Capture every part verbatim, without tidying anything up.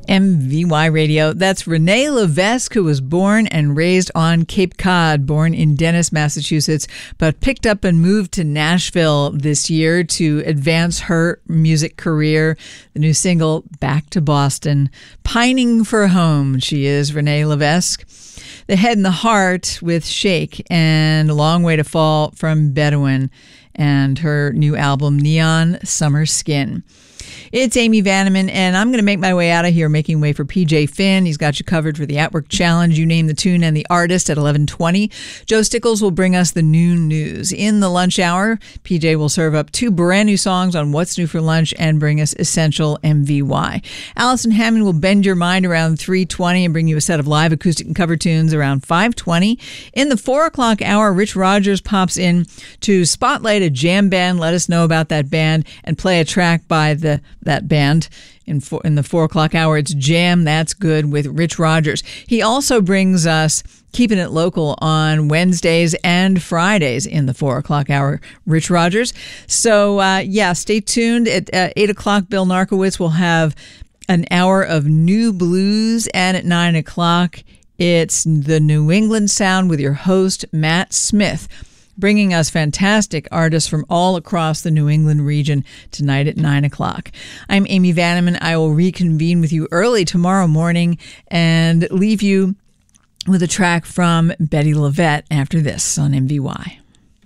M V Y Radio. That's Renee Levesque, who was born and raised on Cape Cod, born in Dennis, Massachusetts, but picked up and moved to Nashville this year to advance her music career. The new single, Back to Boston, pining for home. She is Renee Levesque. The Head and the Heart with Shake, and A Long Way to Fall from Bedouin, and her new album, Neon Summer Skin. It's Amy Vanneman, and I'm going to make my way out of here, making way for P J Finn. He's got you covered for the At Work Challenge. You name the tune and the artist at eleven twenty. Joe Stickles will bring us the noon news. In the lunch hour, P J will serve up two brand new songs on What's New for Lunch and bring us Essential M V Y. Allison Hammond will bend your mind around three twenty and bring you a set of live acoustic and cover tunes around five twenty. In the four o'clock hour, Rich Rogers pops in to spotlight a jam band, let us know about that band, and play a track by the that band. In four, in the four o'clock hour, it's Jam That's Good with Rich Rogers. He also brings us Keeping It Local on Wednesdays and Fridays in the four o'clock hour, Rich Rogers. So, uh, yeah, stay tuned. At uh, eight o'clock, Bill Narkowitz will have an hour of new blues, and at nine o'clock, it's the New England Sound with your host, Matt Smith, bringing us fantastic artists from all across the New England region tonight at nine o'clock. I'm Amy Vanneman. I will reconvene with you early tomorrow morning and leave you with a track from Betty LaVette after this on M V Y.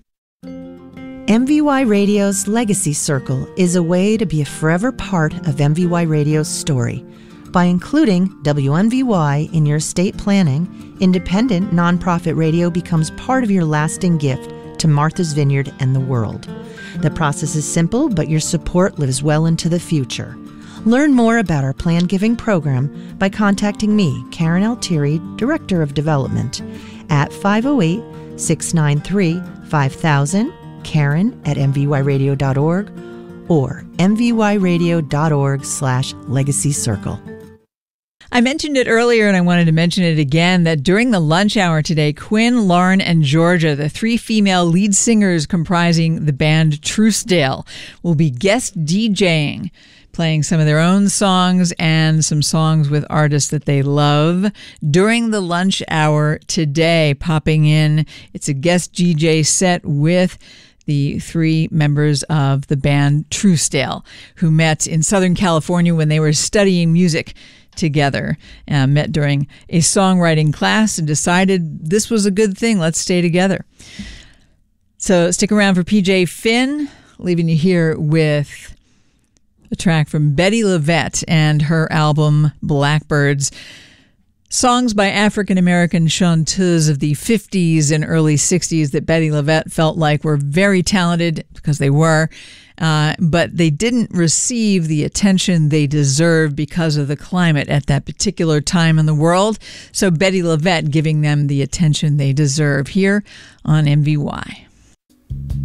M V Y Radio's Legacy Circle is a way to be a forever part of M V Y Radio's story. By including W M V Y in your estate planning, independent nonprofit radio becomes part of your lasting gift to Martha's Vineyard and the world. The process is simple, but your support lives well into the future. Learn more about our plan giving program by contacting me, Karen Altieri, Director of Development, at five oh eight, six nine three, five thousand, Karen at m v y radio dot org, or m v y radio dot org slash legacy circle. I mentioned it earlier, and I wanted to mention it again, that during the lunch hour today, Quinn, Lauren, and Georgia, the three female lead singers comprising the band Truesdale, will be guest DJing, playing some of their own songs and some songs with artists that they love during the lunch hour today. Popping in, it's a guest D J set with the three members of the band Truesdale, who met in Southern California when they were studying music together, uh, met during a songwriting class and decided this was a good thing. Let's stay together. So stick around for P J Finn, leaving you here with a track from Betty LaVette and her album Blackbirds. Songs by African-American chanteuses of the fifties and early sixties that Betty LaVette felt like were very talented, because they were, uh, but they didn't receive the attention they deserved because of the climate at that particular time in the world. So Betty LaVette giving them the attention they deserve here on M V Y.